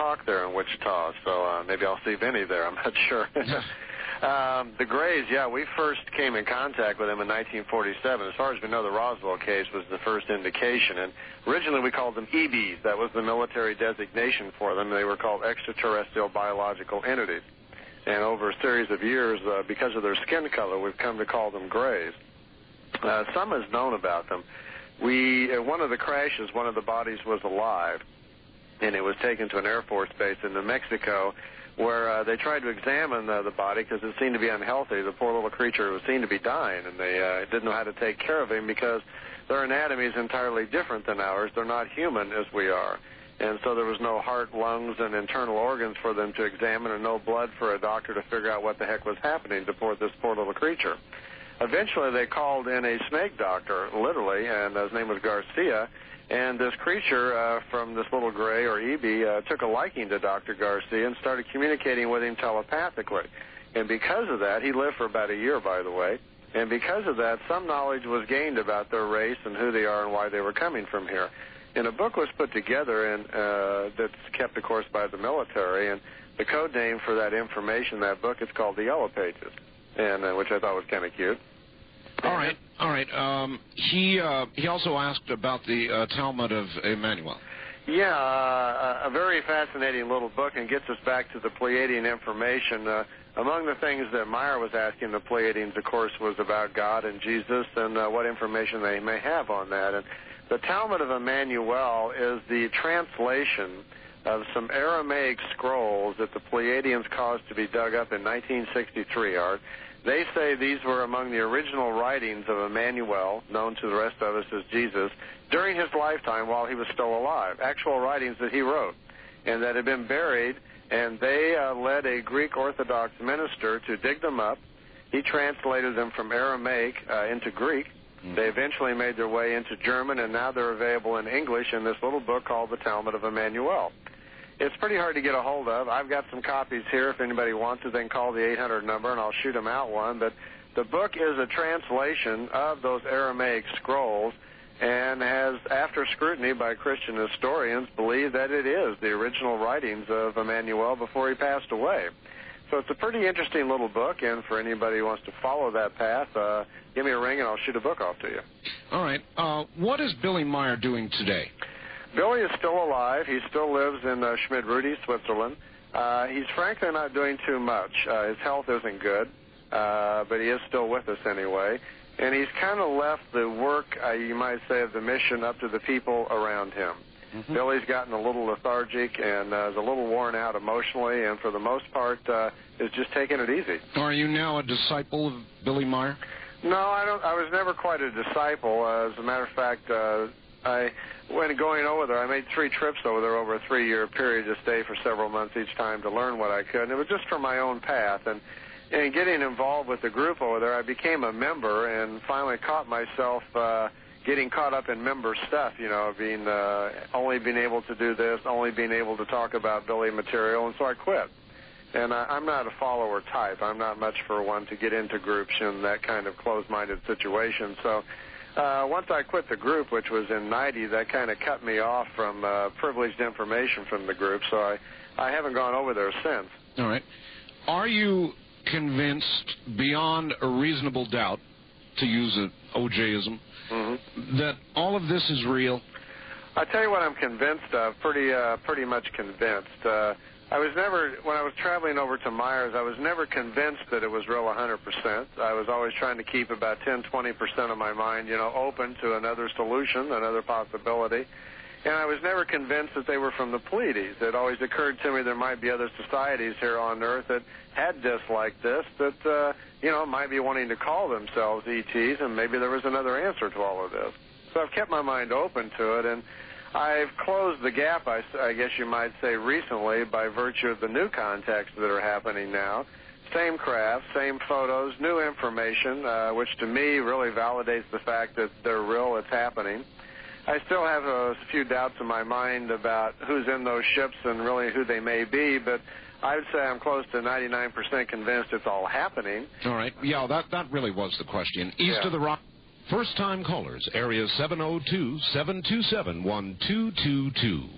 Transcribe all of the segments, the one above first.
talk there in Wichita, so maybe I'll see Vinny there. I'm not sure. The Grays, yeah, we first came in contact with them in 1947. As far as we know, the Roswell case was the first indication, and originally we called them EBs. That was the military designation for them. They were called extraterrestrial biological entities. And over a series of years, because of their skin color, we've come to call them Grays. Some is known about them. One of the crashes, one of the bodies was alive, and it was taken to an Air Force base in New Mexico, where they tried to examine the body because it seemed to be unhealthy. The poor little creature seemed to be dying, and they didn't know how to take care of him because their anatomy is entirely different than ours. They're not human as we are. And so there was no heart, lungs, and internal organs for them to examine, and no blood for a doctor to figure out what the heck was happening to this poor little creature. Eventually, they called in a snake doctor, literally, and his name was Garcia. And this creature from this little Gray or EB took a liking to Dr. Garcia and started communicating with him telepathically. And because of that, he lived for about a year, by the way, and because of that, some knowledge was gained about their race and who they are and why they were coming from here. And a book was put together and that's kept, of course, by the military, and the code name for that information, that book, is called The Yellow Pages, and which I thought was kind of cute. All right. He also asked about the Talmud of Emmanuel. Yeah, a very fascinating little book, and gets us back to the Pleiadian information. Among the things that Meyer was asking the Pleiadians, of course, was about God and Jesus and what information they may have on that. And the Talmud of Emmanuel is the translation of some Aramaic scrolls that the Pleiadians caused to be dug up in 1963, Art. They say these were among the original writings of Emmanuel, known to the rest of us as Jesus, during his lifetime while he was still alive, actual writings that he wrote, and that had been buried, and they led a Greek Orthodox minister to dig them up. He translated them from Aramaic into Greek. They eventually made their way into German, and now they're available in English in this little book called the Talmud of Emmanuel. It's pretty hard to get a hold of. I've got some copies here. If anybody wants it, they can call the 800 number, and I'll shoot them out one. But the book is a translation of those Aramaic scrolls and has, after scrutiny by Christian historians, believed that it is the original writings of Emmanuel before he passed away. So it's a pretty interesting little book, and for anybody who wants to follow that path, give me a ring and I'll shoot a book off to you. All right. What is Billy Meyer doing today? Billy is still alive. He still lives in Schmidrudi, Switzerland. He's frankly not doing too much. His health isn't good, but he is still with us anyway. And he's kind of left the work, you might say, of the mission up to the people around him. Mm-hmm. Billy's gotten a little lethargic and is a little worn out emotionally, and for the most part is just taking it easy. Are you now a disciple of Billy Meyer? No, I don't. I was never quite a disciple. As a matter of fact, when going over there, I made 3 trips over there over a 3-year period to stay for several months each time to learn what I could. And it was just for my own path. And getting involved with the group over there, I became a member and finally caught myself getting caught up in member stuff, being only being able to do this, only being able to talk about Billy material, and so I quit. And I'm not a follower type. I'm not much for one to get into groups in that kind of closed-minded situation. So once I quit the group, which was in 90, that kind of cut me off from privileged information from the group, so I haven't gone over there since. All right. Are you convinced beyond a reasonable doubt, to use an OJ-ism, that all of this is real? I tell you what I'm convinced of, pretty much convinced. I was never, when I was traveling over to Myers, I was never convinced that it was real 100%. I was always trying to keep about 10-20% of my mind, open to another solution, another possibility. And I was never convinced that they were from the Pleiades. It always occurred to me there might be other societies here on Earth that had discs like this that, might be wanting to call themselves ETs, and maybe there was another answer to all of this. So I've kept my mind open to it, and I've closed the gap, I guess you might say, recently by virtue of the new contacts that are happening now. Same craft, same photos, new information, which to me really validates the fact that they're real, it's happening. I still have a few doubts in my mind about who's in those ships and really who they may be, but I would say I'm close to 99% convinced it's all happening. All right. Yeah, that really was the question. East of the Rock. First-time callers, area 702-727-1222.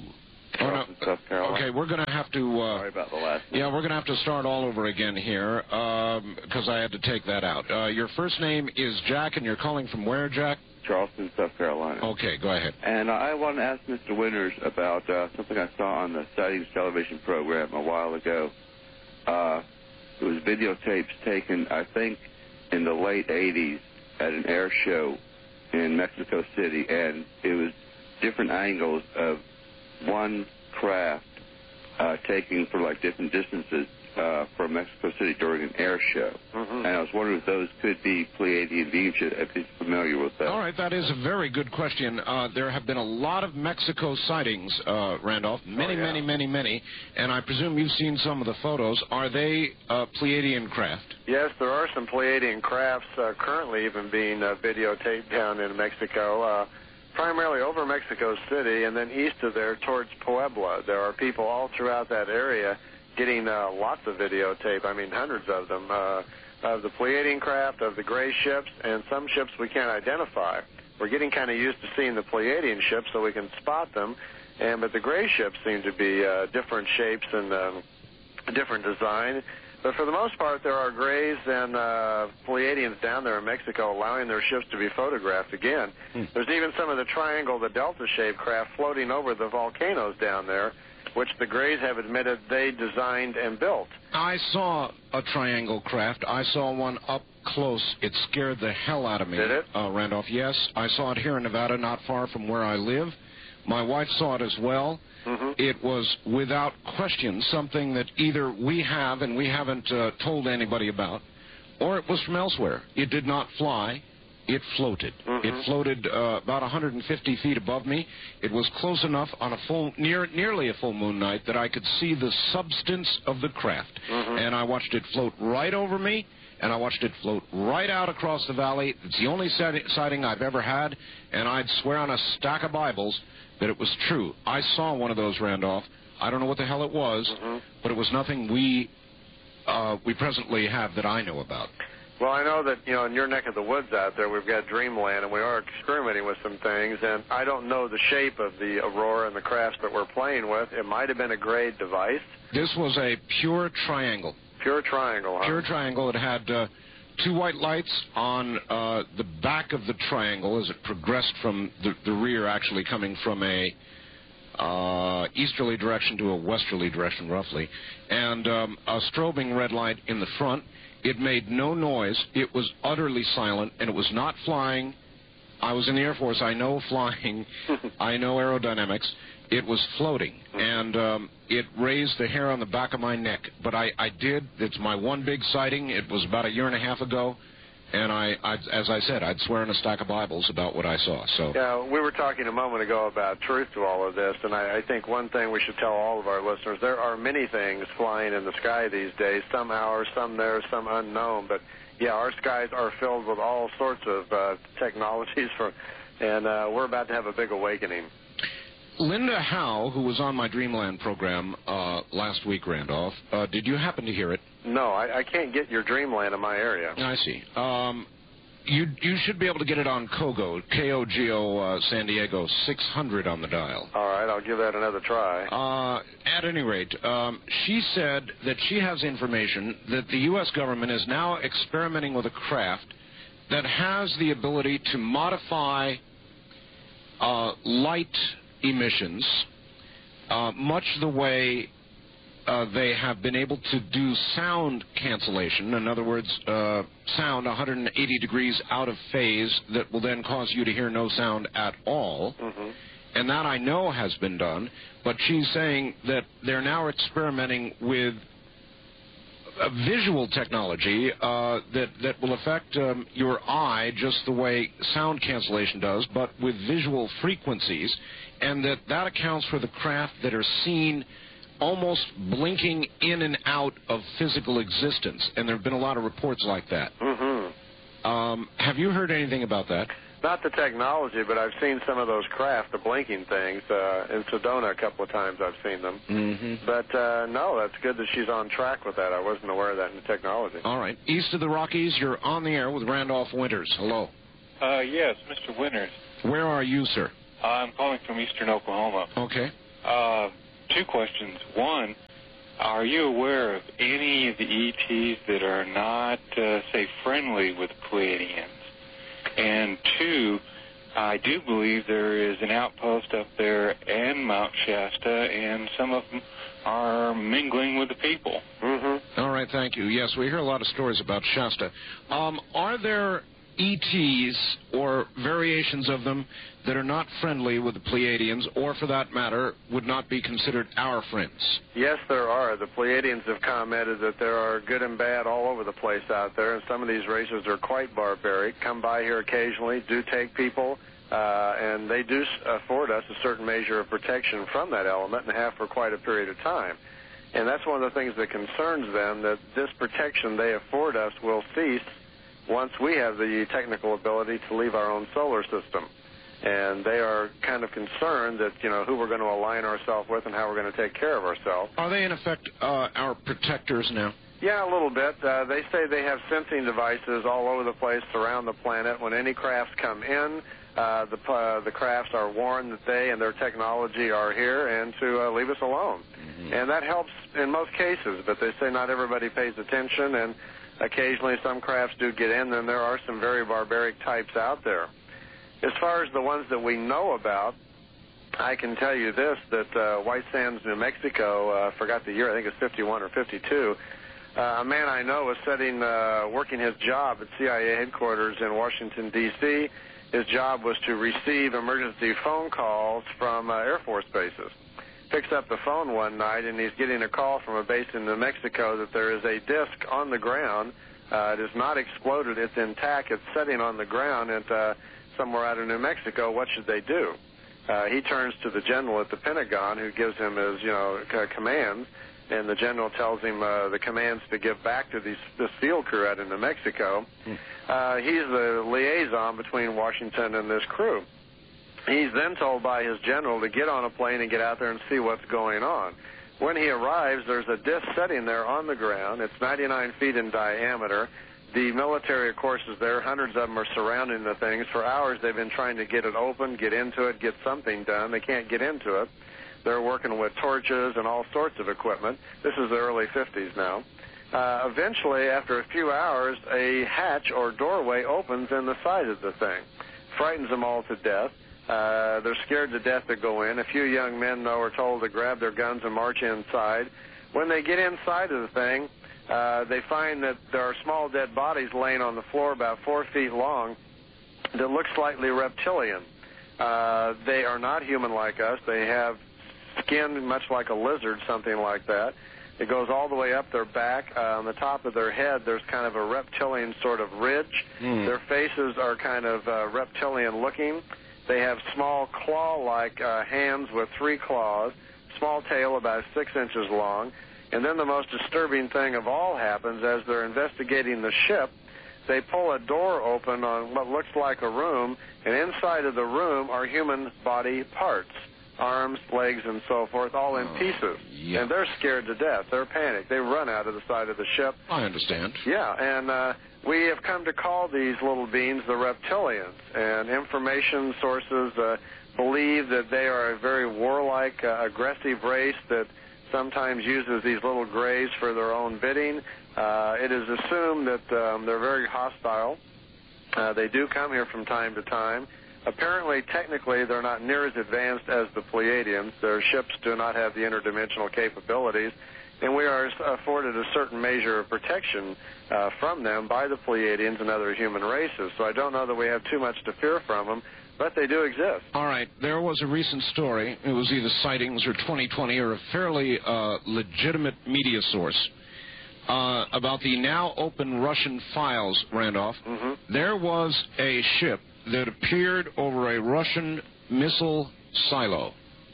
Charleston, South Carolina. Okay, we're going to have to... Sorry about the last name. Yeah, we're going to have to start all over again here because I had to take that out. Your first name is Jack, and you're calling from where, Jack? Charleston, South Carolina. Okay, go ahead. And I want to ask Mr. Winters about something I saw on the Sightings television program a while ago. It was videotapes taken, I think, in the late 80s at an air show in Mexico City, and it was different angles of one craft taking from like different distances from Mexico City during an air show. And I was wondering if those could be Pleiadian beams, if he's familiar with that. All right, that is a very good question. There have been a lot of Mexico sightings, Randolph, many, and I presume you've seen some of the photos. Are they Pleiadian craft? Yes, there are some Pleiadian crafts currently even being videotaped down in Mexico, primarily over Mexico City, and then east of there towards Puebla. There are people all throughout that area getting lots of videotape, I mean hundreds of them, of the Pleiadian craft, of the gray ships, and some ships we can't identify. We're getting kind of used to seeing the Pleiadian ships so we can spot them, but the gray ships seem to be different shapes and different design. But for the most part, there are grays and Pleiadians down there in Mexico allowing their ships to be photographed again. There's even some of the triangle, the delta-shaped craft floating over the volcanoes down there, which the Greys have admitted they designed and built. I saw a triangle craft. I saw one up close. It scared the hell out of me. Did it? Randolph, yes. I saw it here in Nevada, not far from where I live. My wife saw it as well. It was, without question, something that either we have and we haven't told anybody about, or it was from elsewhere. It did not fly. It floated. It floated about 150 feet above me. It was close enough on a nearly a full moon night that I could see the substance of the craft. And I watched it float right over me, and I watched it float right out across the valley. It's the only sighting I've ever had, and I'd swear on a stack of Bibles that it was true. I saw one of those, Randolph. I don't know what the hell it was, but it was nothing we presently have that I know about. Well, I know that, in your neck of the woods out there, we've got Dreamland, and we are experimenting with some things, and I don't know the shape of the Aurora and the crafts that we're playing with. It might have been a gray device. This was a pure triangle. Pure triangle, huh? Pure triangle. It had two white lights on the back of the triangle as it progressed from the rear, actually coming from a easterly direction to a westerly direction, roughly, and a strobing red light in the front. It made no noise. It was utterly silent, and it was not flying. I was in the Air Force. I know flying. I know aerodynamics. It was floating, and it raised the hair on the back of my neck. But I did. It's my one big sighting. It was about a year and a half ago. And as I said, I'd swear in a stack of Bibles about what I saw. So yeah, we were talking a moment ago about truth to all of this, and I think one thing we should tell all of our listeners, there are many things flying in the sky these days, some ours, some theirs, some unknown. But, yeah, our skies are filled with all sorts of technologies, and we're about to have a big awakening. Linda Howe, who was on my Dreamland program last week, Randolph, did you happen to hear it? No, I can't get your Dreamland in my area. I see. You should be able to get it on KOGO, K-O-G-O, San Diego, 600 on the dial. All right, I'll give that another try. At any rate, she said that she has information that the U.S. government is now experimenting with a craft that has the ability to modify light emissions much the way they have been able to do sound cancellation. In other words, sound 180 degrees out of phase that will then cause you to hear no sound at all. And that I know has been done, but she's saying that they're now experimenting with a visual technology that will affect your eye just the way sound cancellation does, but with visual frequencies, and that accounts for the craft that are seen almost blinking in and out of physical existence, and there have been a lot of reports like that. Have you heard anything about that? Not the technology, but I've seen some of those craft, the blinking things. In Sedona a couple of times I've seen them. But, no, that's good that she's on track with that. I wasn't aware of that in the technology. All right. East of the Rockies, you're on the air with Randolph Winters. Hello. Yes, Mr. Winters. Where are you, sir? I'm calling from eastern Oklahoma. Okay. Two questions. One, are you aware of any of the ETs that are not, say, friendly with Pleiadians? And two, I do believe there is an outpost up there in Mount Shasta, and some of them are mingling with the people. Mm-hmm. All right, thank you. Yes, we hear a lot of stories about Shasta. Are there ETs or variations of them that are not friendly with the Pleiadians, or for that matter, would not be considered our friends? Yes, there are. The Pleiadians have commented that there are good and bad all over the place out there, and some of these races are quite barbaric, come by here occasionally, do take people, and they do afford us a certain measure of protection from that element and have for quite a period of time. And that's one of the things that concerns them, that this protection they afford us will cease once we have the technical ability to leave our own solar system. And they are kind of concerned that, who we're going to align ourselves with and how we're going to take care of ourselves. Are they, in effect, our protectors now? Yeah, a little bit. They say they have sensing devices all over the place around the planet. When any crafts come in, the crafts are warned that they and their technology are here and to leave us alone. Mm-hmm. And that helps in most cases, but they say not everybody pays attention, and occasionally some crafts do get in, and there are some very barbaric types out there. As far as the ones that we know about, I can tell you this, that White Sands, New Mexico, I forgot the year, I think it's 51 or 52, a man I know was working his job at CIA headquarters in Washington, D.C. His job was to receive emergency phone calls from Air Force bases. Picks up the phone one night, and he's getting a call from a base in New Mexico that there is a disc on the ground. It is not exploded. It's intact. It's sitting on the ground at somewhere out of New Mexico. What should they do? He turns to the general at the Pentagon, who gives him his, commands, and the general tells him the commands to give back to this field crew out in New Mexico. He's the liaison between Washington and this crew. He's then told by his general to get on a plane and get out there and see what's going on. When he arrives, there's a disc sitting there on the ground. It's 99 feet in diameter. The military, of course, is there. Hundreds of them are surrounding the things. For hours, they've been trying to get it open, get into it, get something done. They can't get into it. They're working with torches and all sorts of equipment. This is the early 50s now. Eventually, after a few hours, a hatch or doorway opens in the side of the thing. Frightens them all to death. They're scared to death to go in. A few young men, though, are told to grab their guns and march inside. When they get inside of the thing, they find that there are small dead bodies laying on the floor about 4 feet long that look slightly reptilian. They are not human like us. They have skin much like a lizard, something like that. It goes all the way up their back. On the top of their head, there's kind of a reptilian sort of ridge. Their faces are kind of reptilian looking. They have small claw-like hands with 3 claws, small tail about 6 inches long. And then the most disturbing thing of all happens as they're investigating the ship. They pull a door open on what looks like a room, and inside of the room are human body parts, arms, legs, and so forth, all in pieces. Yeah. And they're scared to death. They're panicked. They run out of the side of the ship. I understand. Yeah, and we have come to call these little beings the reptilians, and information sources believe that they are a very warlike, aggressive race that sometimes uses these little grays for their own bidding. It is assumed that they're very hostile. They do come here from time to time. Apparently, technically, they're not near as advanced as the Pleiadians. Their ships do not have the interdimensional capabilities, and we are afforded a certain measure of protection from them by the Pleiadians and other human races. So I don't know that we have too much to fear from them, but they do exist. All right. There was a recent story. It was either sightings or 2020 or a fairly legitimate media source about the now open Russian files, Randolph. Mm-hmm. There was a ship that appeared over a Russian missile silo.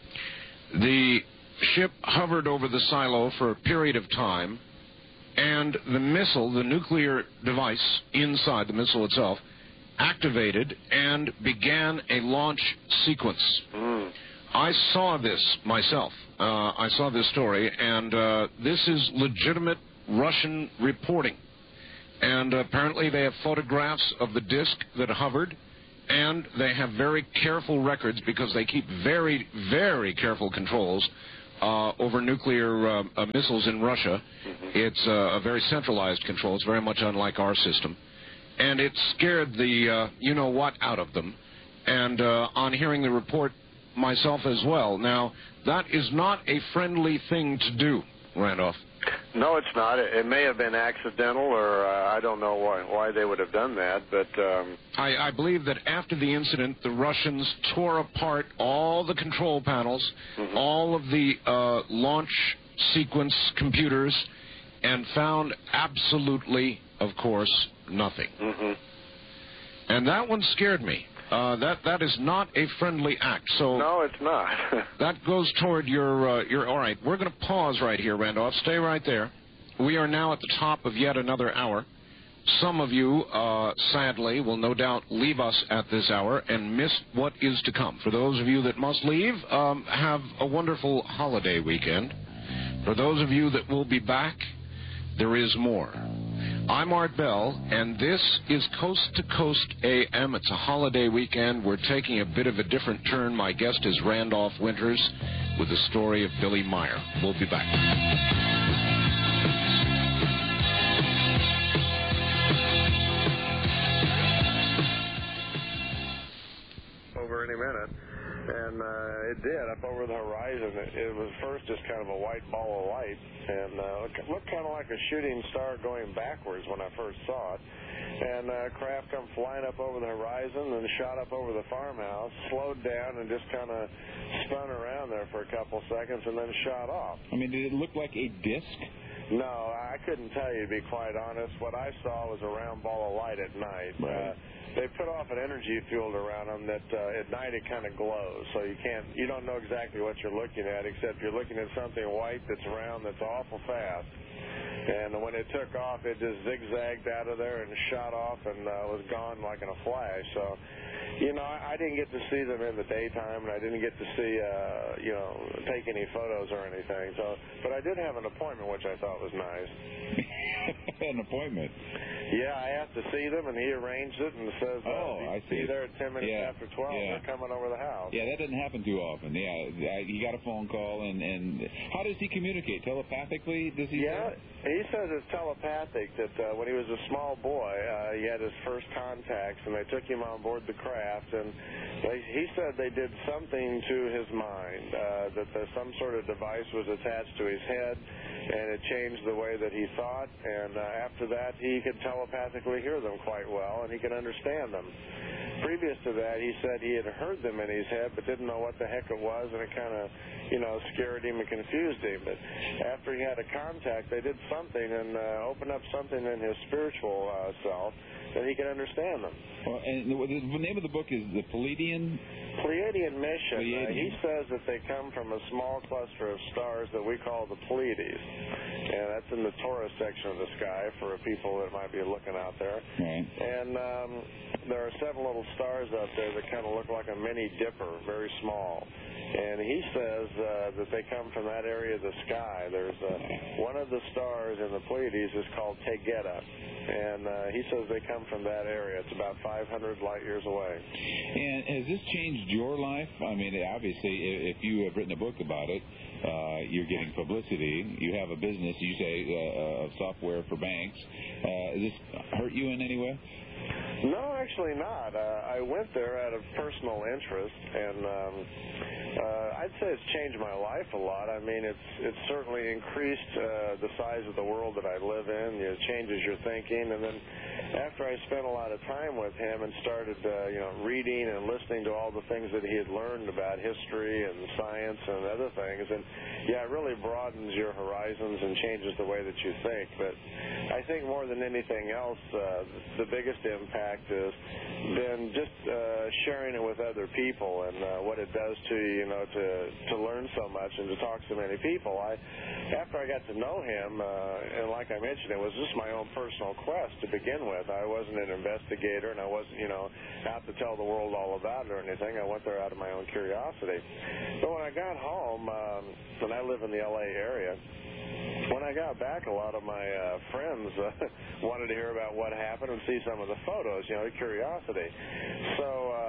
The ship hovered over the silo for a period of time, and the missile, the nuclear device inside the missile itself, activated and began a launch sequence. I saw this myself. I saw this story, and this is legitimate Russian reporting. And apparently they have photographs of the disk that hovered, And they have very careful records because they keep very, very careful controls over nuclear missiles in Russia. It's a very centralized control. It's very much unlike our system. And it scared the you-know-what out of them. And on hearing the report myself as well. Now, that is not a friendly thing to do, Randolph. No, it's not. It may have been accidental, or I don't know why they would have done that. But I believe that after the incident, the Russians tore apart all the control panels, all of the launch sequence computers, and found absolutely, of course, nothing. And that one scared me. That is not a friendly act. So no, it's not. That goes toward your all right. We're going to pause right here, Randolph. Stay right there. We are now at the top of yet another hour. Some of you, sadly, will no doubt leave us at this hour and miss what is to come. For those of you that must leave, have a wonderful holiday weekend. For those of you that will be back, there is more. I'm Art Bell, and this is Coast to Coast AM. It's a holiday weekend. We're taking a bit of a different turn. My guest is Randolph Winters with the story of Billy Meier. We'll be back. Over any minute. And it did, up over the horizon. It was first just kind of a white ball of light, and looked kind of like a shooting star going backwards when I first saw it. And craft come flying up over the horizon and shot up over the farmhouse, slowed down, and just kind of spun around there for a couple seconds and then shot off. I mean, did it look like a disc? No, I couldn't tell you, to be quite honest. What I saw was a round ball of light at night. Right. They put off an energy field around them that at night it kind of glows, so you don't know exactly what you're looking at, except you're looking at something white that's round that's awful fast. And when it took off, it just zigzagged out of there and shot off and was gone like in a flash. So, I didn't get to see them in the daytime, and I didn't get to see, take any photos or anything. So, but I did have an appointment, which I thought was nice. An appointment? Yeah, I asked to see them, and he arranged it and says, I see. Be there at 10 minutes after 12. Yeah. They're coming over the house. Yeah, that doesn't happen too often. Yeah, he got a phone call, and how does he communicate? Telepathically, does he? Yeah, he says it's telepathic, that when he was a small boy, he had his first contacts, and they took him on board the craft, and he said they did something to his mind, that some sort of device was attached to his head, and it changed the way that he thought, and after that, he could telepathically hear them quite well, and he could understand them. Previous to that, he said he had heard them in his head, but didn't know what the heck it was, and it kind of, scared him and confused him. But after he had a contact, they did something and opened up something in his spiritual self that he could understand them. Well, and the name of the book is The Pleiadian Mission. He says that they come from a small cluster of stars that we call the Pleiades. And that's in the Taurus section of the sky for people that might be looking out there. Right. And there are 7 little stars out there that kind of look like a mini dipper, very small. And he says that they come from that area of the sky. There's one of the stars in the Pleiades is called Tegeta. And he says they come from that area. It's about 500 light years away. And has this changed your life? I mean, obviously, if you have written a book about it, you're getting publicity. You have a business, you say, of software for banks. Does this hurt you in any way? No, actually not. I went there out of personal interest, and I'd say it's changed my life a lot. I mean, it's certainly increased the size of the world that I live in. It changes your thinking, and then after I spent a lot of time with him and started, reading and listening to all the things that he had learned about history and science and other things, and it really broadens your horizons and changes the way that you think. But I think more than anything else, the biggest impact has been just sharing it with other people and what it does to you, to learn so much and to talk to so many people. After I got to know him, and like I mentioned, it was just my own personal quest to begin with. I wasn't an investigator, and I wasn't, out to tell the world all about it or anything. I went there out of my own curiosity. But when I got home, and I live in the L.A. area, when I got back, a lot of my friends wanted to hear about what happened and see some of the photos, curiosity. So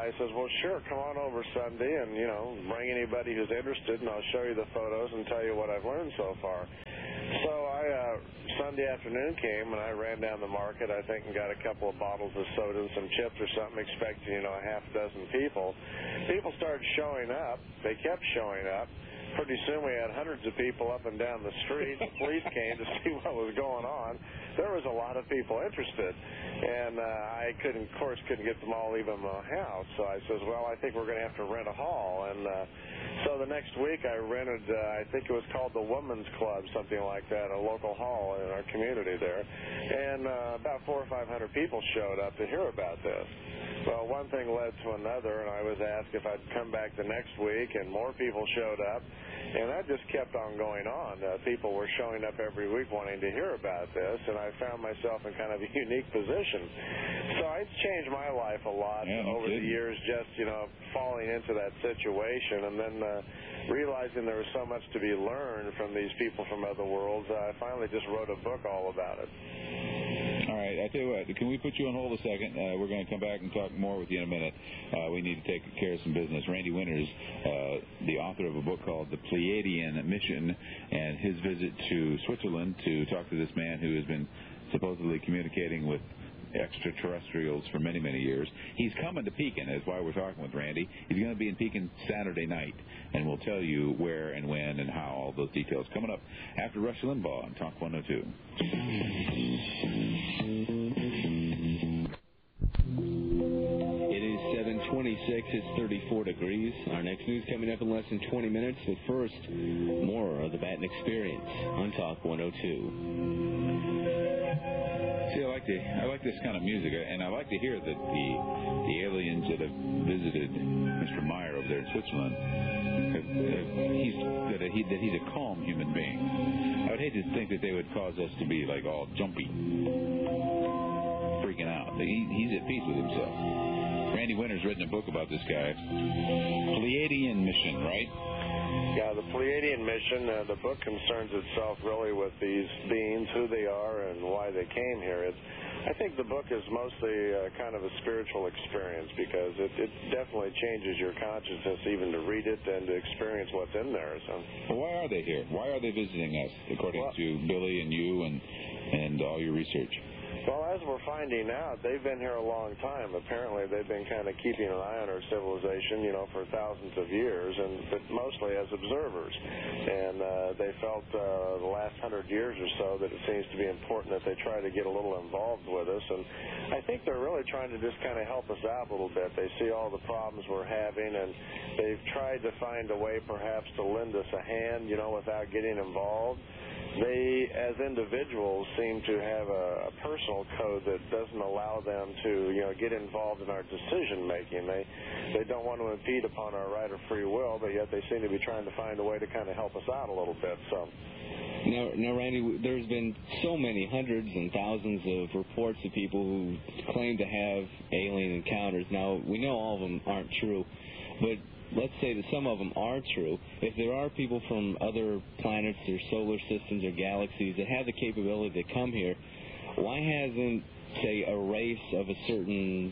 I says, well, sure, come on over Sunday and, bring anybody who's interested, and I'll show you the photos and tell you what I've learned so far. So Sunday afternoon came, and I ran down the market, I think, and got a couple of bottles of soda and some chips or something, expecting, a half dozen people. People started showing up. They kept showing up. Pretty soon we had hundreds of people up and down the street. The police came to see what was going on. There was a lot of people interested, and I couldn't get them all even in my house. So I says, well, I think we're going to have to rent a hall. And so the next week I rented, I think it was called the Women's Club, something like that, a local hall in our community there. And about 400 or 500 people showed up to hear about this. Well, one thing led to another, and I was asked if I'd come back the next week, and more people showed up. And that just kept on going on. People were showing up every week wanting to hear about this, and I found myself in kind of a unique position. So it's changed my life a lot over the years, just, falling into that situation, and then realizing there was so much to be learned from these people from other worlds. I finally just wrote a book all about it. All right, I tell you what, can we put you on hold a second? We're going to come back and talk more with you in a minute. We need to take care of some business. Randy Winters, the author of a book called The Pleiadian Mission, and his visit to Switzerland to talk to this man who has been supposedly communicating with extraterrestrials for many, many years. He's coming to Pekin. That's why we're talking with Randy. He's going to be in Pekin Saturday night, and we'll tell you where and when and how, all those details coming up after Rush Limbaugh on Talk 102. It is 7:26. It's 34 degrees. Our next news coming up in less than 20 minutes. But first, more of the Baton Experience on Talk 102. See, I like this kind of music, and I like to hear that the aliens that have visited Mr. Meyer over there in Switzerland, he's a calm human being. I would hate to think that they would cause us to be like all jumpy, freaking out. He's at peace with himself. Randy Winters written a book about this guy. Pleiadian Mission, right? Yeah, the Pleiadian Mission, the book concerns itself really with these beings, who they are, and why they came here. I think the book is mostly kind of a spiritual experience because it definitely changes your consciousness even to read it and to experience what's in there. So, well, why are they here? Why are they visiting us, according to Billy and you and all your research? Well, as we're finding out, they've been here a long time. Apparently, they've been kind of keeping an eye on our civilization, for thousands of years, but mostly as observers. And they felt the last 100 years or so that it seems to be important that they try to get a little involved with us. And I think they're really trying to just kind of help us out a little bit. They see all the problems we're having, and they've tried to find a way perhaps to lend us a hand, without getting involved. They, as individuals, seem to have a personal code that doesn't allow them to, get involved in our decision-making. They don't want to impede upon our right of free will, but yet they seem to be trying to find a way to kind of help us out a little bit. So. Now, Randy, there's been so many hundreds and thousands of reports of people who claim to have alien encounters. Now, we know all of them aren't true, but let's say that some of them are true. If there are people from other planets or solar systems or galaxies that have the capability to come here, why hasn't, say, a race of a certain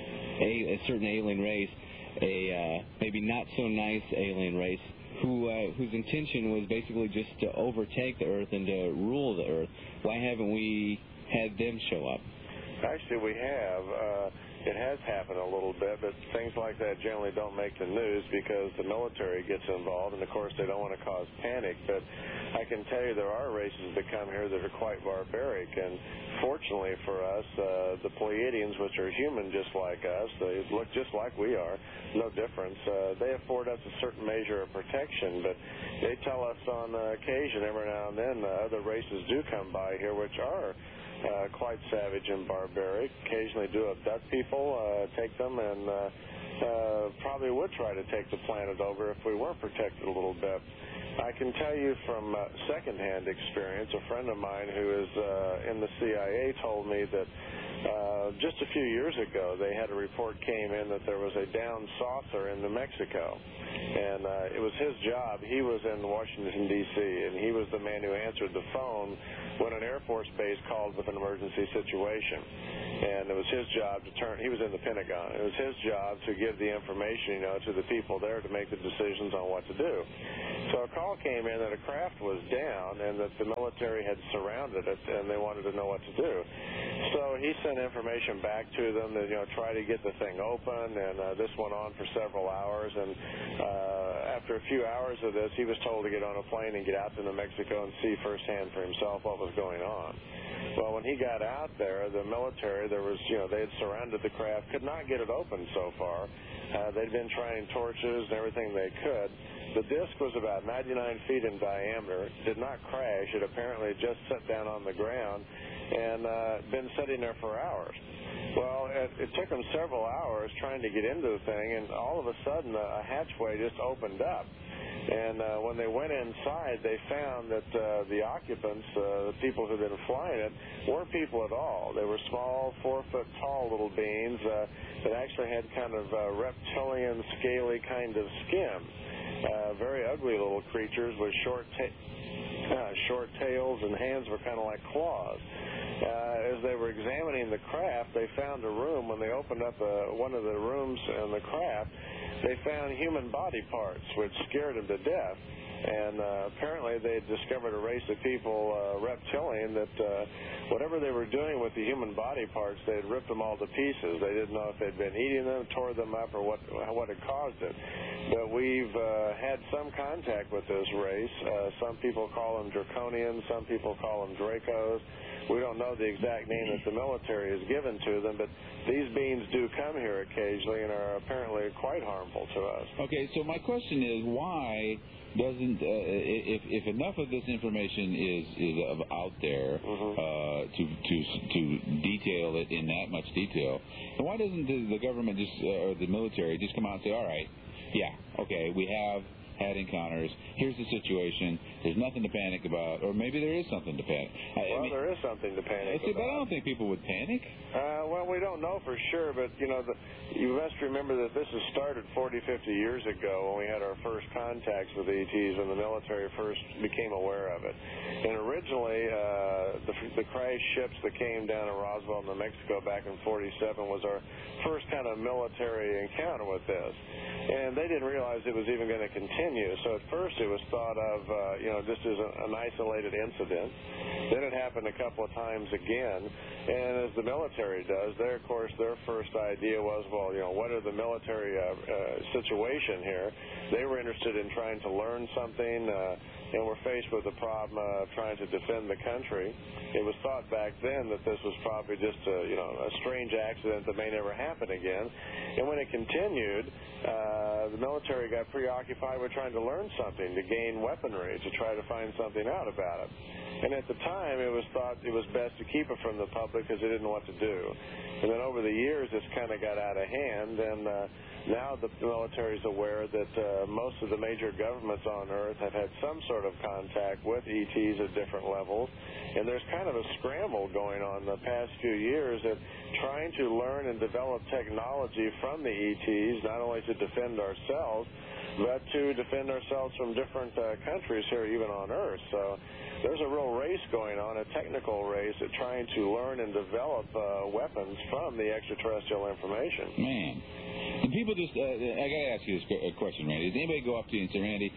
alien race, a maybe not so nice alien race, whose intention was basically just to overtake the Earth and to rule the Earth, why haven't we had them show up? Actually, we have. It has happened a little bit, but things like that generally don't make the news because the military gets involved, and, of course, they don't want to cause panic. But I can tell you there are races that come here that are quite barbaric, and fortunately for us, the Pleiadians, which are human just like us, they look just like we are, no difference. They afford us a certain measure of protection, but they tell us on occasion, every now and then, other races do come by here, which are quite savage and barbaric, occasionally do abduct people, take them, and probably would try to take the planet over if we weren't protected a little bit. I can tell you from secondhand experience, a friend of mine who is in the CIA told me that just a few years ago they had a report came in that there was a downed saucer in New Mexico. And it was his job. He was in Washington, D.C., and he was the man who answered the phone when an Air Force base called with an emergency situation. And it was his job to he was in the Pentagon. It was his job to give the information, to the people there to make the decisions on what to do. So a call came in that a craft was down and that the military had surrounded it and they wanted to know what to do. So he sent information back to them to, try to get the thing open, and this went on for several hours. And after a few hours of this, he was told to get on a plane and get out to New Mexico and see firsthand for himself what was going on. Well, when he got out there, the military, they had surrounded the craft, could not get it open so far. They'd been trying torches and everything they could. The disc was about 99 feet in diameter, did not crash. It apparently just sat down on the ground and been sitting there for hours. Well, it took them several hours trying to get into the thing, and all of a sudden a hatchway just opened up. And when they went inside, they found that the occupants, the people who'd been flying it, weren't people at all. They were small, 4-foot-tall little beings that actually had kind of reptilian, scaly kind of skin. Very ugly little creatures with short tails, and hands were kind of like claws. As they were examining the craft, they found a room. When they opened up one of the rooms in the craft, they found human body parts, which scared them to death. And apparently they had discovered a race of people, reptilian, that whatever they were doing with the human body parts, they had ripped them all to pieces. They didn't know if they'd been eating them, tore them up, or what had caused it. But we've had some contact with this race. Some people call them draconians, some people call them Dracos. We don't know the exact name that the military has given to them, but these beings do come here occasionally and are apparently quite harmful to us. Okay, so my question is, why doesn't if enough of this information is out there to detail it in that much detail, then why doesn't the government or the military just come out and say, all right, yeah, okay, we have had encounters, here's the situation, there's nothing to panic about, or maybe there is something to panic. There is something to panic about. But I don't think people would panic. Well, we don't know for sure, but, you must remember that this has started 40, 50 years ago when we had our first contacts with ETs, when the military first became aware of it. And originally, the crash ships that came down in Roswell, New Mexico back in 47 was our first kind of military encounter with this. And they didn't realize it was even going to continue. So at first it was thought of, just as an isolated incident. Then it happened a couple of times again. And as the military does, of course, their first idea was, well, what are the military situation here? They were interested in trying to learn something, and were faced with the problem of trying to defend the country. It was thought back then that this was probably just a strange accident that may never happen again. And when it continued, the military got preoccupied with trying to learn something, to gain weaponry, to try to find something out about it. And at the time, it was thought it was best to keep it from the public because they didn't know what to do. And then over the years, this kind of got out of hand, and now the military is aware that most of the major governments on Earth have had some sort of contact with ETs at different levels. And there's kind of a scramble going on the past few years of trying to learn and develop technology from the ETs, not only to defend ourselves, but to defend ourselves from different countries here, even on Earth. So there's a real race going on, a technical race at trying to learn and develop weapons from the extraterrestrial information. Man. And people just, I got to ask you this question, Randy. Does anybody go up to you and say, Randy,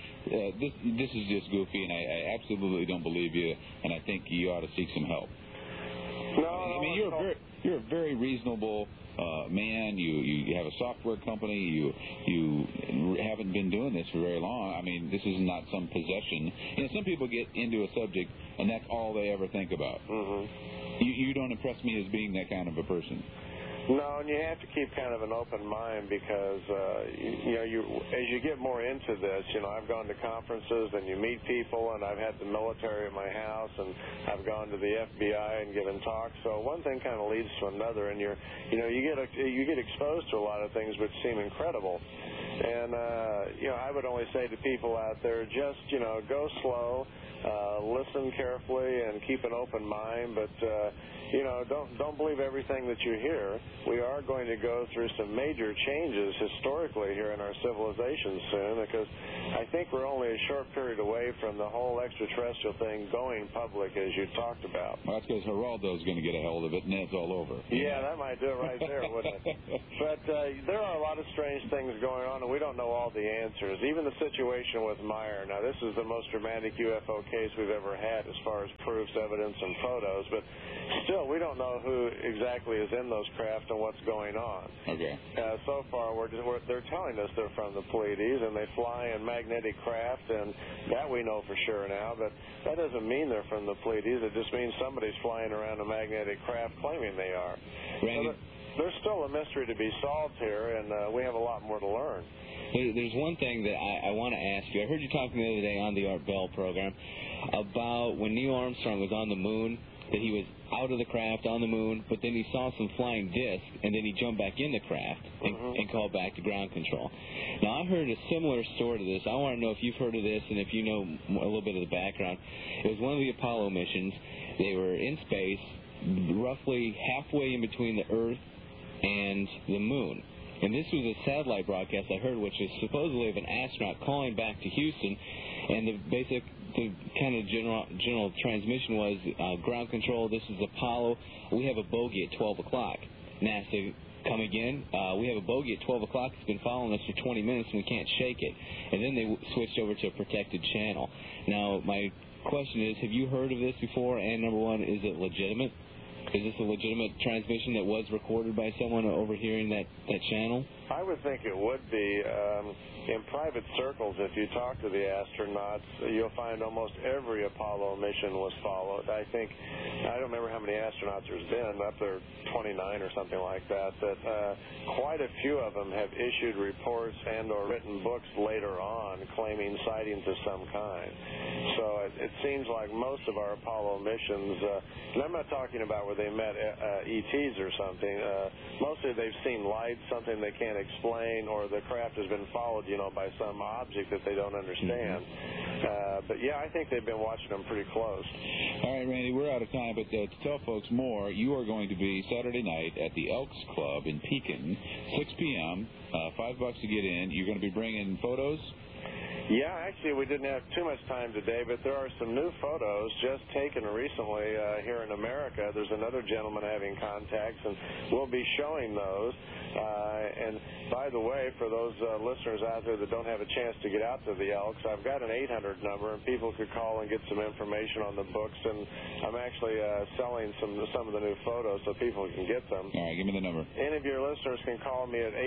this is just goofy, and I absolutely don't believe you, and I think you ought to seek some help? No, I mean, you're a very reasonable man. You have a software company. You haven't been doing this for very long. I mean, this is not some possession. Some people get into a subject, and that's all they ever think about. Mm-hmm. You don't impress me as being that kind of a person. No, and you have to keep kind of an open mind because, as you get more into this, I've gone to conferences and you meet people, and I've had the military at my house, and I've gone to the FBI and given talks. So one thing kind of leads to another, and you get exposed to a lot of things which seem incredible. And, I would only say to people out there, just, go slow, listen carefully, and keep an open mind, but, don't believe everything that you hear. We are going to go through some major changes historically here in our civilization soon, because I think we're only a short period away from the whole extraterrestrial thing going public, as you talked about. Well, that's because Geraldo's going to get a hold of it, and then it's all over. Yeah, that might do it right there, wouldn't it? But there are a lot of strange things going on, and we don't know all the answers. Even the situation with Meyer. Now, this is the most dramatic UFO case we've ever had as far as proofs, evidence, and photos, but still, we don't know who exactly is in those craft and what's going on. Okay. So far, they're telling us they're from the Pleiades, and they fly in magnetic craft, and that we know for sure now, but that doesn't mean they're from the Pleiades. It just means somebody's flying around a magnetic craft claiming they are. Randy? So there's still a mystery to be solved here, and we have a lot more to learn. There's one thing that I want to ask you. I heard you talking the other day on the Art Bell program about when Neil Armstrong was on the moon, that he was out of the craft on the moon, but then he saw some flying discs, and then he jumped back in the craft and called back to ground control. Now, I heard a similar story to this. I want to know if you've heard of this and if you know a little bit of the background. It was one of the Apollo missions. They were in space, roughly halfway in between the Earth and the moon. And this was a satellite broadcast I heard, which is supposedly of an astronaut calling back to Houston, and the kind of general transmission was ground control. This is Apollo. We have a bogey at 12 o'clock. NASA, come again. We have a bogey at 12 o'clock. It's been following us for 20 minutes, and we can't shake it. And then they switched over to a protected channel. Now, my question is, have you heard of this before? And number one, is it legitimate? Is this a legitimate transmission that was recorded by someone overhearing that channel? I would think it would be. In private circles, if you talk to the astronauts, you'll find almost every Apollo mission was followed. I don't remember how many astronauts there's been, up there 29 or something like that, quite a few of them have issued reports and or written books later on claiming sightings of some kind. So it seems like most of our Apollo missions, and I'm not talking about where they met ETs or something, mostly they've seen lights, something they can't explain, or the craft has been followed, by some object that they don't understand. But yeah, I think they've been watching them pretty close. All right, Randy, we're out of time, but to tell folks more, you are going to be Saturday night at the Elks Club in Pekin, 6 p.m., $5 to get in. You're going to be bringing photos? Yeah, actually, we didn't have too much time today, but there are some new photos just taken recently here in America. There's another gentleman having contacts, and we'll be showing those. And by the way, for those listeners out there that don't have a chance to get out to the Elks, I've got an 800 number, and people could call and get some information on the books. And I'm actually selling some of the new photos so people can get them. All right, give me the number. Any of your listeners can call me at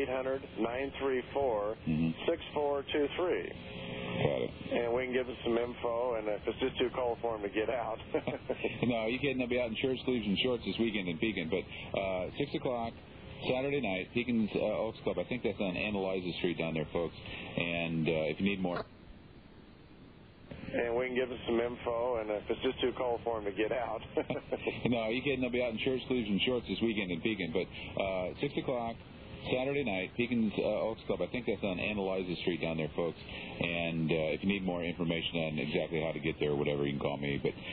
800-934-6423. Got it. And we can give them some info, and if it's just too cold for them to get out. No, you can't. They'll be out in shirt sleeves and shorts this weekend in Pekin. But 6 o'clock, Saturday night, Pekin's Elks Club. I think that's on Analyzer Street down there, folks. And if you need more... And we can give them some info, and if it's just too cold for them to get out. No, you can't. They'll be out in shirt sleeves and shorts this weekend in Pekin. But 6 o'clock, Saturday night, Pekin's Elks Club. I think that's on Analyzer Street down there, folks. And if you need more information on exactly how to get there or whatever, you can call me. But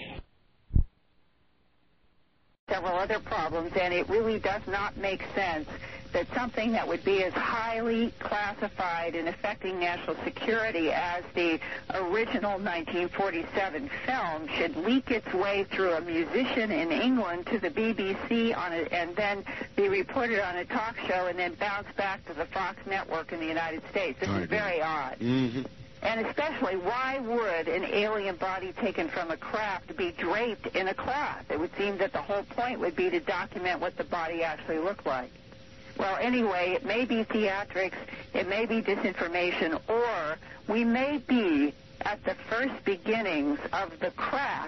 several other problems, and it really does not make sense that something that would be as highly classified and affecting national security as the original 1947 film should leak its way through a musician in England to the BBC and then be reported on a talk show and then bounce back to the Fox network in the United States. This is very odd. Mm-hmm. And especially, why would an alien body taken from a craft be draped in a cloth? It would seem that the whole point would be to document what the body actually looked like. Well, anyway, it may be theatrics, it may be disinformation, or we may be at the first beginnings of the crack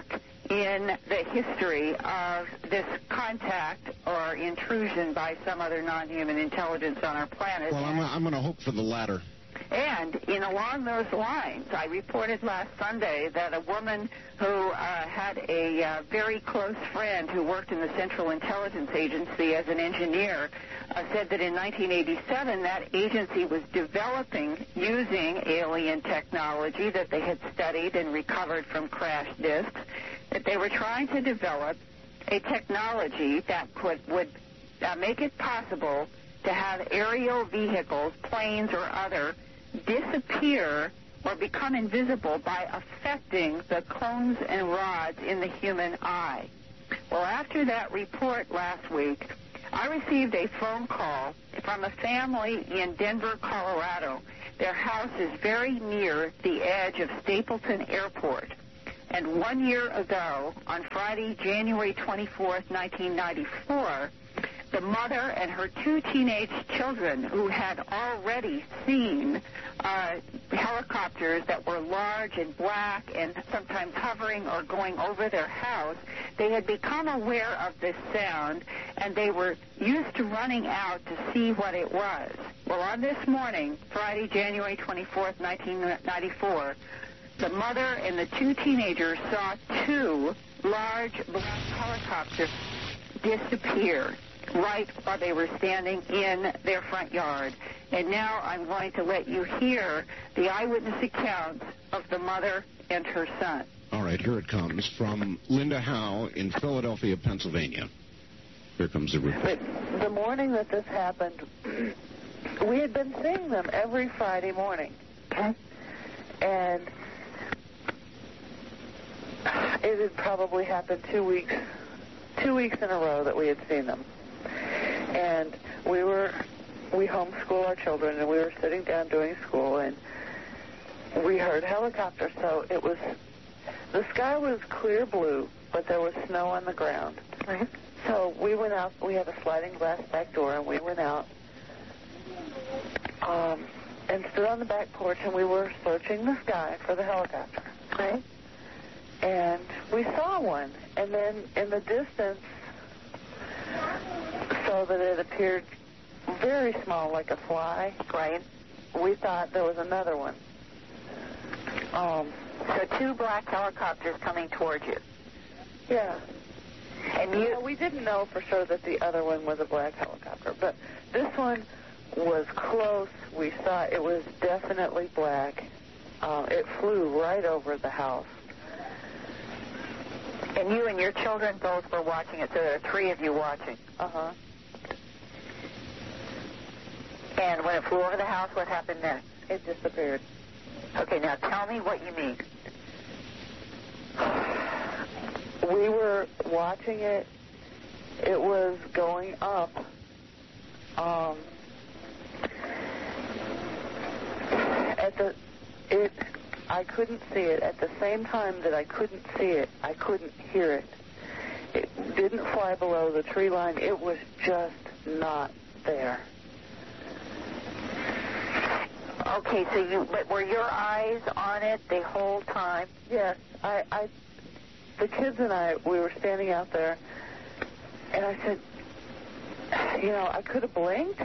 in the history of this contact or intrusion by some other non-human intelligence on our planet. Well, I'm going to hope for the latter. And along those lines, I reported last Sunday that a woman who had a very close friend who worked in the Central Intelligence Agency as an engineer said that in 1987 that agency was developing, using alien technology that they had studied and recovered from crash disks, that they were trying to develop a technology that would make it possible to have aerial vehicles, planes or other, disappear or become invisible by affecting the cones and rods in the human eye. Well, after that report last week, I received a phone call from a family in Denver, Colorado. Their house is very near the edge of Stapleton Airport. And 1 year ago, on Friday, January 24th, 1994, the mother and her 2 teenage children, who had already seen helicopters that were large and black and sometimes hovering or going over their house, they had become aware of this sound, and they were used to running out to see what it was. Well, on this morning, Friday, January 24th, 1994, the mother and the 2 teenagers saw 2 large black helicopters disappear right while they were standing in their front yard. And now I'm going to let you hear the eyewitness accounts of the mother and her son. All right, here it comes from Linda Howe in Philadelphia, Pennsylvania. Here comes the report. The morning that this happened, we had been seeing them every Friday morning. Okay. And it had probably happened 2 weeks in a row that we had seen them. And we homeschool our children, and we were sitting down doing school, and we heard helicopters. So the sky was clear blue, but there was snow on the ground. Right. So we went out. We had a sliding glass back door, and we went out and stood on the back porch, and we were searching the sky for the helicopter. Right. And we saw one, and then in the distance, so that it appeared very small, like a fly. Right. We thought there was another one. So 2 black helicopters coming towards you. Yeah. And we didn't know for sure that the other one was a black helicopter, but this one was close. We saw it was definitely black. It flew right over the house. And you and your children both were watching it, so there are 3 of you watching. Uh-huh. And when it flew over the house, what happened next? It disappeared. Okay, now tell me what you mean. We were watching it. It was going up. I couldn't see it. At the same time that I couldn't see it, I couldn't hear it. It didn't fly below the tree line. It was just not there. Okay, but were your eyes on it the whole time? Yes. The kids and I, we were standing out there, and I said, I could have blinked.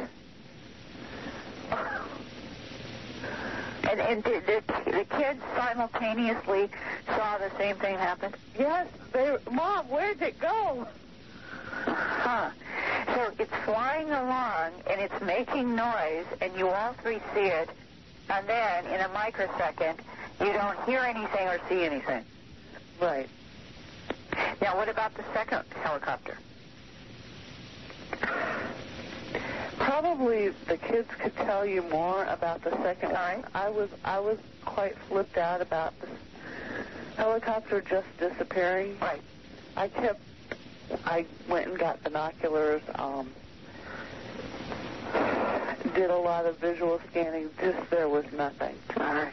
And did the kids simultaneously saw the same thing happen? Yes. Mom, where'd it go? Huh. So it's flying along, and it's making noise, and you all 3 see it, and then in a microsecond, you don't hear anything or see anything. Right. Now, what about the second helicopter? Probably the kids could tell you more about the second one. Right. I was quite flipped out about the helicopter just disappearing. Right. I went and got binoculars, did a lot of visual scanning. There was nothing. All right.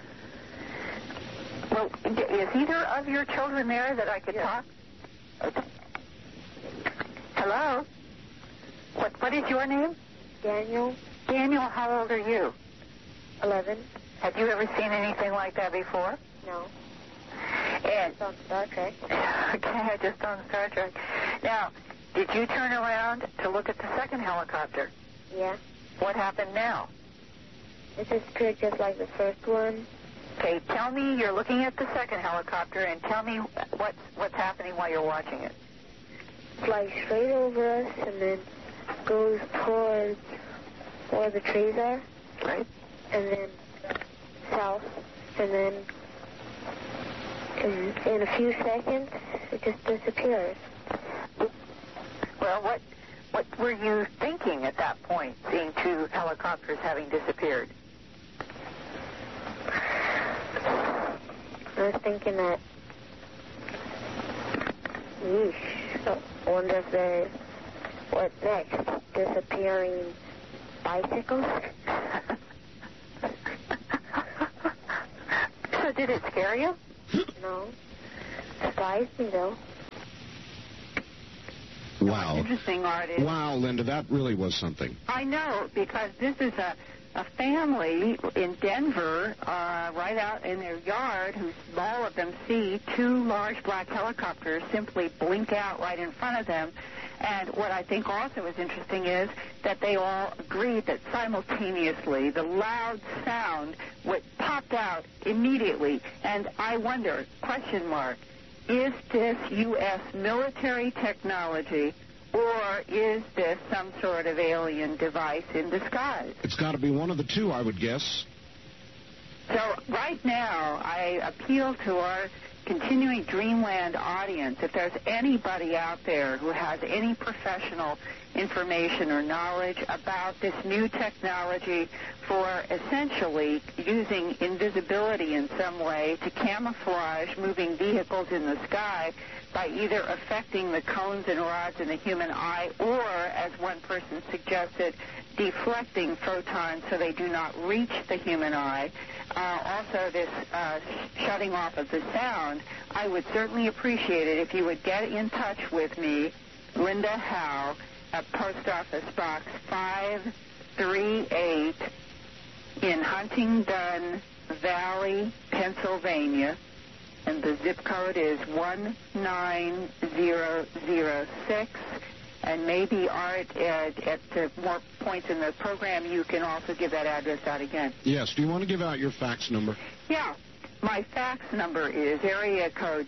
Well, is either of your children there that I could talk? Okay. Hello? What is your name? Daniel. Daniel, how old are you? 11. Have you ever seen anything like that before? No. And on Star Trek. Okay, just on Star Trek. Now, did you turn around to look at the second helicopter? Yeah. What happened now? It disappeared just like the first one. Okay, tell me, you're looking at the second helicopter, and tell me what's happening while you're watching it. Flies straight over us and then goes towards where the trees are. Right. And then south. And then in a few seconds, it just disappears. Well, what were you thinking at that point, seeing two helicopters having disappeared? I was thinking that, yeesh, I wonder if there's, what next? Disappearing bicycles? So did it scare you? No. Surprised me, though. Wow. Interesting, Art. Wow, Linda, that really was something. I know, because this is a family in Denver, right out in their yard, who all of them see two large black helicopters simply blink out right in front of them. And what I think also is interesting is that they all agreed that simultaneously the loud sound popped out immediately. And I wonder, question mark, is this U.S. military technology, or is this some sort of alien device in disguise? It's got to be one of the two, I would guess. So right now, I appeal to our continuing Dreamland audience, if there's anybody out there who has any professional information or knowledge about this new technology for essentially using invisibility in some way to camouflage moving vehicles in the sky by either affecting the cones and rods in the human eye or, as one person suggested, deflecting photons so they do not reach the human eye. Also, this shutting off of the sound, I would certainly appreciate it if you would get in touch with me, Linda Howe, at Post Office Box 538 in Huntingdon Valley, Pennsylvania, and the zip code is 19006. And maybe, Art, at more points in the program, you can also give that address out again. Yes. Do you want to give out your fax number? Yeah. My fax number is area code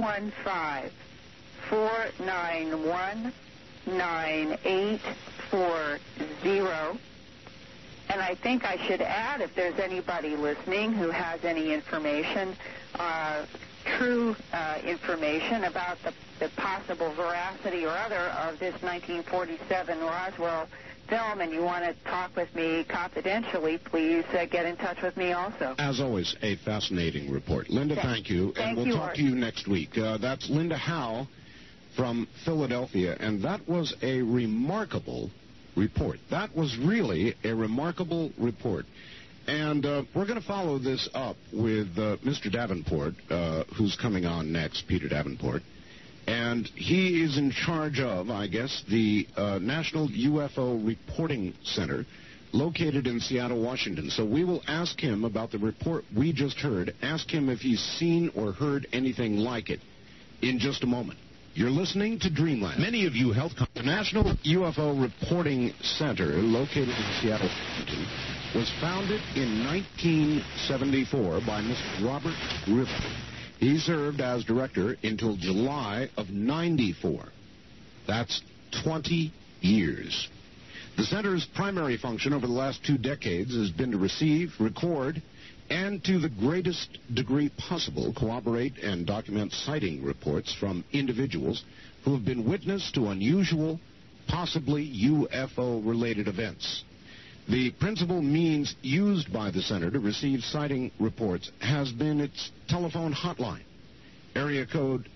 215-491-9840. And I think I should add, if there's anybody listening who has any information, true information about the possible veracity or other of this 1947 Roswell film, and you want to talk with me confidentially, please get in touch with me also. As always, a fascinating report. Linda, thank you. And we'll talk to you next week. That's Linda Howe from Philadelphia, and that was a remarkable report. That was really a remarkable report. And we're going to follow this up with Mr. Davenport, who's coming on next, Peter Davenport. And he is in charge of, I guess, the National UFO Reporting Center located in Seattle, Washington. So we will ask him about the report we just heard, ask him if he's seen or heard anything like it in just a moment. You're listening to Dreamland. Many of you the National UFO Reporting Center, located in Seattle, Washington, was founded in 1974 by Mr. Robert Ripley. He served as director until July of '94. That's 20 years. The center's primary function over the last 2 decades has been to receive, record, and to the greatest degree possible, corroborate and document sighting reports from individuals who have been witness to unusual, possibly UFO-related events. The principal means used by the center to receive sighting reports has been its telephone hotline, area code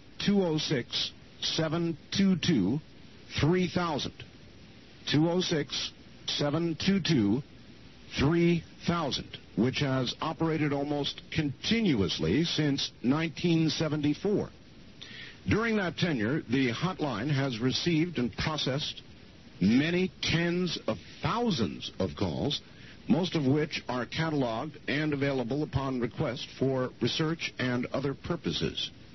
206-722-3000. 206-722-3000, which has operated almost continuously since 1974. During that tenure, the hotline has received and processed many tens of thousands of calls, most of which are cataloged and available upon request for research and other purposes.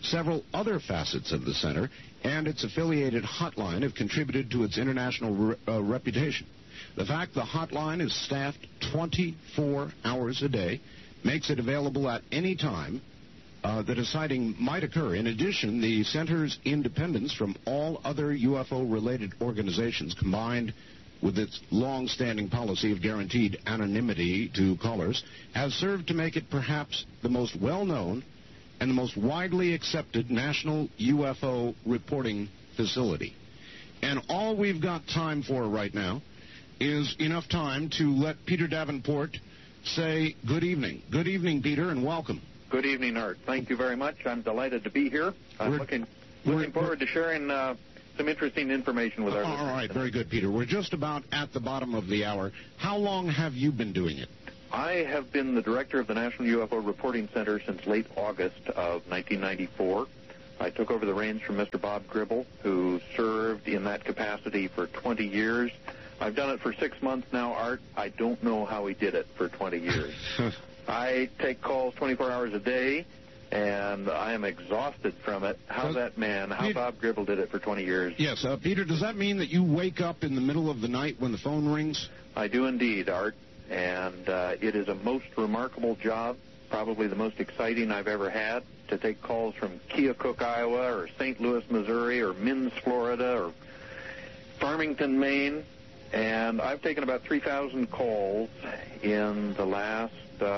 Several other facets of the center and its affiliated hotline have contributed to its international reputation. The fact the hotline is staffed 24 hours a day makes it available at any time that a sighting might occur. In addition, the center's independence from all other UFO-related organizations, combined with its long-standing policy of guaranteed anonymity to callers, has served to make it perhaps the most well-known and the most widely accepted national UFO reporting facility. And all we've got time for right now is enough time to let Peter Davenport say good evening. Good evening, Peter, and welcome. Good evening, Art. Thank you very much. I'm delighted to be here. I'm looking forward to sharing some interesting information with our listeners. All right, very good, Peter. We're just about at the bottom of the hour. How long have you been doing it? I have been the director of the National UFO Reporting Center since late August of 1994. I took over the reins from Mr. Bob Gribble, who served in that capacity for 20 years. I've done it for 6 months now, Art. I don't know how he did it for 20 years. I take calls 24 hours a day, and I am exhausted from it. How Bob Gribble did it for 20 years. Yes, Peter, does that mean that you wake up in the middle of the night when the phone rings? I do indeed, Art, and it is a most remarkable job, probably the most exciting I've ever had, to take calls from Keokuk, Iowa, or St. Louis, Missouri, or Mins, Florida, or Farmington, Maine. And I've taken about 3,000 calls in the last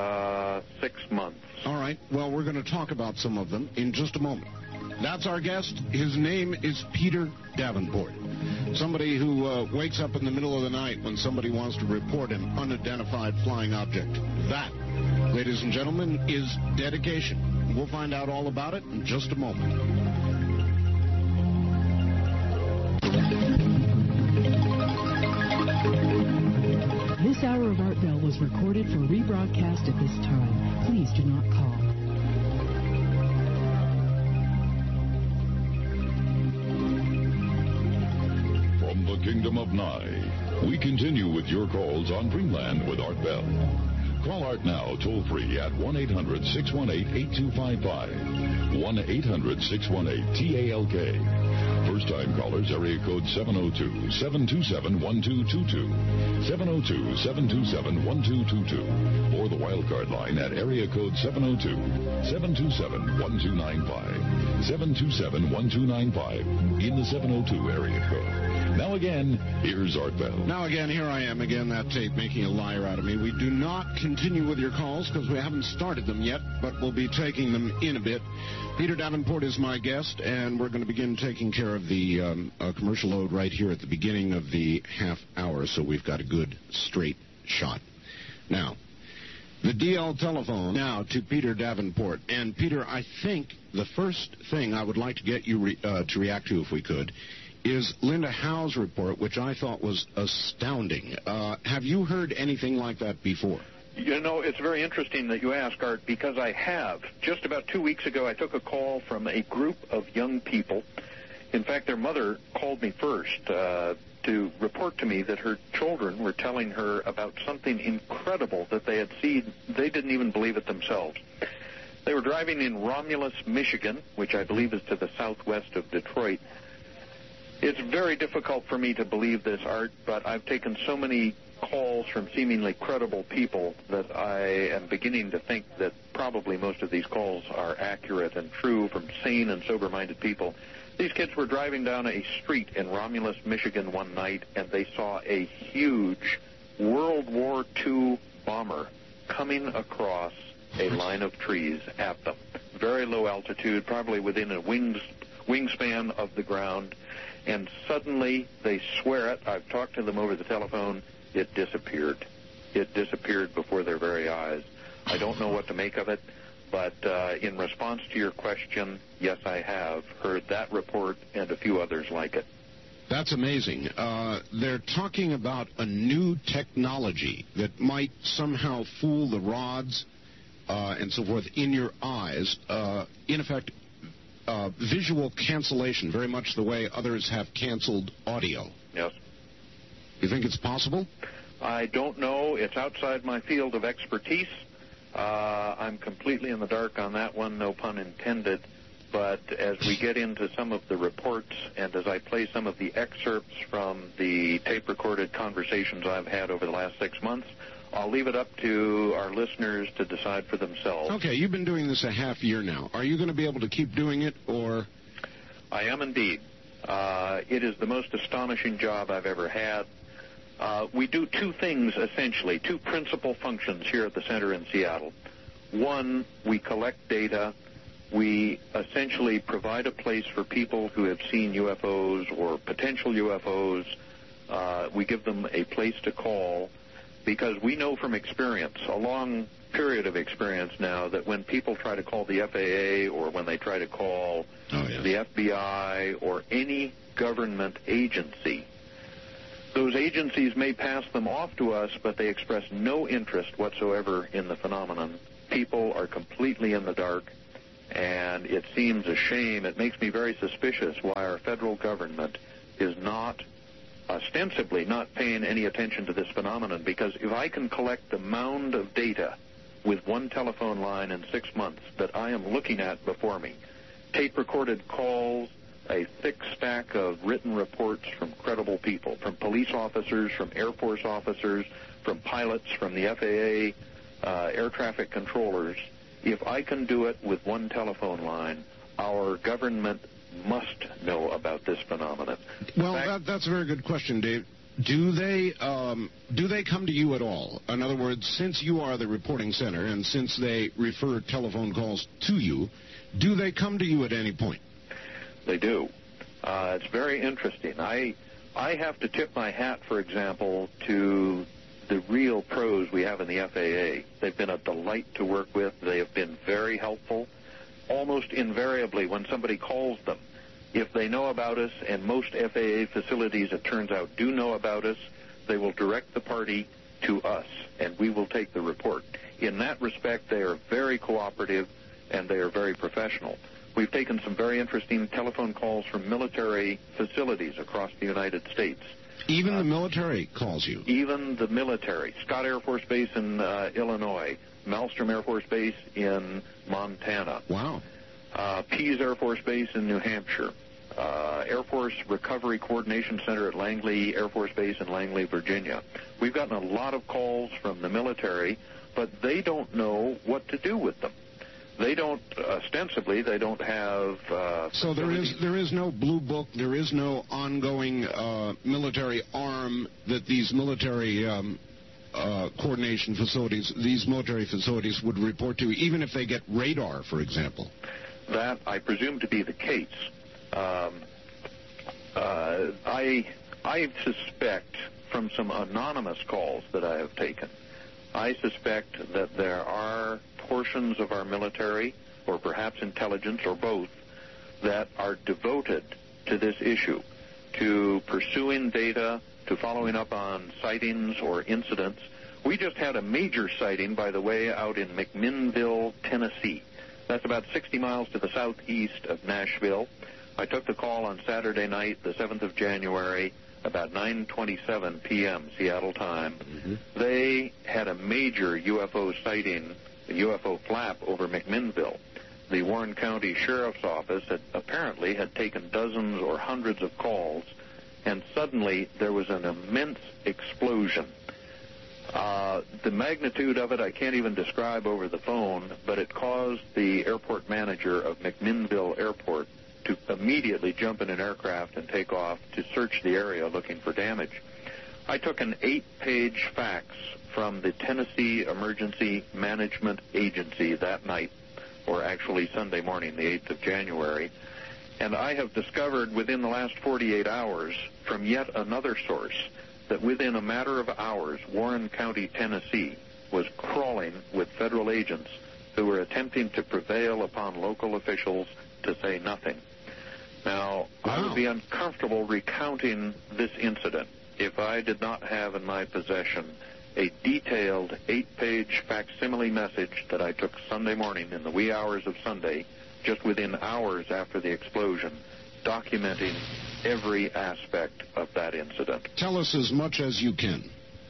6 months. All right. Well, we're going to talk about some of them in just a moment. That's our guest. His name is Peter Davenport, somebody who wakes up in the middle of the night when somebody wants to report an unidentified flying object. That, ladies and gentlemen, is dedication. We'll find out all about it in just a moment. This hour of Art Bell was recorded for rebroadcast at this time. Please do not call. From the Kingdom of Nye, we continue with your calls on Dreamland with Art Bell. Call Art now toll-free at 1-800-618-8255. 1-800-618-TALK. First-time callers, area code 702-727-1222. 702-727-1222. Or the wildcard line at area code 702-727-1295. 727-1295 in the 702 area code. Now again, here's Art Bell. Now again, here I am again, that tape making a liar out of me. We do not continue with your calls because we haven't started them yet, but we'll be taking them in a bit. Peter Davenport is my guest, and we're going to begin taking care of the commercial load right here at the beginning of the half hour, so we've got a good straight shot. Now, the DL telephone now to Peter Davenport. And, Peter, I think the first thing I would like to get you to react to, if we could, is Linda Howe's report, which I thought was astounding. Have you heard anything like that before? You know, it's very interesting that you ask, Art, because I have. Just about 2 weeks ago, I took a call from a group of young people. In fact, their mother called me first to report to me that her children were telling her about something incredible that they had seen. They didn't even believe it themselves. They were driving in Romulus, Michigan, which I believe is to the southwest of Detroit. It's very difficult for me to believe this, Art, but I've taken so many calls from seemingly credible people that I am beginning to think that probably most of these calls are accurate and true from sane and sober-minded people. These kids were driving down a street in Romulus, Michigan one night, and they saw a huge World War II bomber coming across a line of trees at them. Very low altitude, probably within a wingspan of the ground. And suddenly, they swear it, I've talked to them over the telephone, it disappeared. It disappeared before their very eyes. I don't know what to make of it, but in response to your question, yes, I have heard that report and a few others like it. That's amazing. They're talking about a new technology that might somehow fool the rods and so forth in your eyes. In effect, visual cancellation, very much the way others have canceled audio. Yes. You think it's possible? I don't know. It's outside my field of expertise. I'm completely in the dark on that one, no pun intended. But as we get into some of the reports and as I play some of the excerpts from the tape-recorded conversations I've had over the last 6 months, I'll leave it up to our listeners to decide for themselves. Okay, you've been doing this a half year now. Are you going to be able to keep doing it, or? I am indeed. It is the most astonishing job I've ever had. We do two things, essentially, two principal functions here at the center in Seattle. One, we collect data. We essentially provide a place for people who have seen UFOs or potential UFOs. We give them a place to call because we know from experience, a long period of experience now, that when people try to call the FAA or when they try to call the FBI or any government agency, those agencies may pass them off to us, but they express no interest whatsoever in the phenomenon. People are completely in the dark, and it seems a shame. It makes me very suspicious why our federal government is not, ostensibly, not paying any attention to this phenomenon, because if I can collect the mound of data with one telephone line in 6 months that I am looking at before me, tape-recorded calls, a thick stack of written reports from credible people, from police officers, from Air Force officers, from pilots, from the FAA, air traffic controllers, if I can do it with one telephone line, our government must know about this phenomenon. Well, that's a very good question, Dave. Do they come to you at all? In other words, since you are the reporting center and since they refer telephone calls to you, do they come to you at any point? They do. It's very interesting. I have to tip my hat, for example, to the real pros we have in the FAA. They've been a delight to work with. They have been very helpful. Almost invariably, when somebody calls them, if they know about us, and most FAA facilities, it turns out, do know about us, they will direct the party to us, and we will take the report. In that respect, they are very cooperative, and they are very professional. We've taken some very interesting telephone calls from military facilities across the United States. Even the military calls you? Even the military. Scott Air Force Base in Illinois, Malmstrom Air Force Base in Montana. Wow. Pease Air Force Base in New Hampshire. Air Force Recovery Coordination Center at Langley Air Force Base in Langley, Virginia. We've gotten a lot of calls from the military, but they don't know what to do with them. They don't, ostensibly, they don't have... So there is no blue book, there is no ongoing military arm that these military coordination facilities, these military facilities would report to, even if they get radar, for example? That, I presume to be the case. I suspect from some anonymous calls that I have taken, I suspect that there are portions of our military, or perhaps intelligence, or both, that are devoted to this issue, to pursuing data, to following up on sightings or incidents. We just had a major sighting, by the way, out in McMinnville, Tennessee. That's about 60 miles to the southeast of Nashville. I took the call on Saturday night, the 7th of January, about 9:27 p.m. Seattle time. Mm-hmm. They had a major UFO sighting, a UFO flap over McMinnville. The Warren County Sheriff's Office apparently had taken dozens or hundreds of calls, and suddenly there was an immense explosion. The magnitude of it I can't even describe over the phone, but it caused the airport manager of McMinnville Airport to immediately jump in an aircraft and take off to search the area looking for damage. I took an 8-page fax from the Tennessee Emergency Management Agency that night, or actually Sunday morning, the 8th of January, and I have discovered within the last 48 hours from yet another source that within a matter of hours, Warren County, Tennessee, was crawling with federal agents who were attempting to prevail upon local officials to say nothing. Now, I would be uncomfortable recounting this incident if I did not have in my possession a detailed 8-page facsimile message that I took Sunday morning in the wee hours of Sunday, just within hours after the explosion, documenting every aspect of that incident. Tell us as much as you can.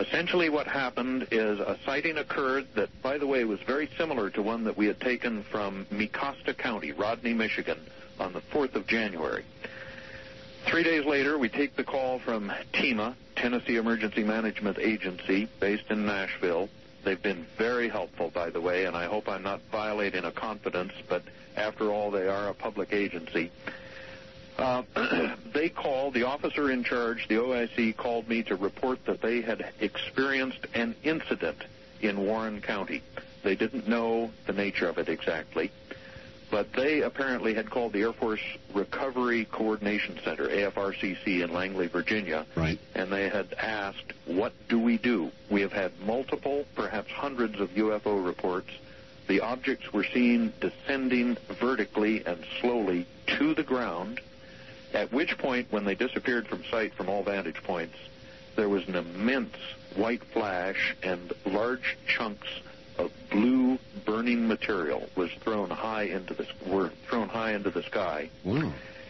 Essentially what happened is a sighting occurred that, by the way, was very similar to one that we had taken from Mecosta County, Rodney, Michigan, on the 4th of January. 3 days later, we take the call from TEMA, Tennessee Emergency Management Agency, based in Nashville. They've been very helpful, by the way, and I hope I'm not violating a confidence, but after all, they are a public agency. They called, the officer in charge, the OIC, called me to report that they had experienced an incident in Warren County. They didn't know the nature of it exactly, but they apparently had called the Air Force Recovery Coordination Center, AFRCC, in Langley, Virginia, right, and they had asked, what do? We have had multiple, perhaps hundreds of UFO reports. The objects were seen descending vertically and slowly to the ground, at which point, when they disappeared from sight from all vantage points, there was an immense white flash and large chunks of blue burning material were thrown high into the sky. Wow.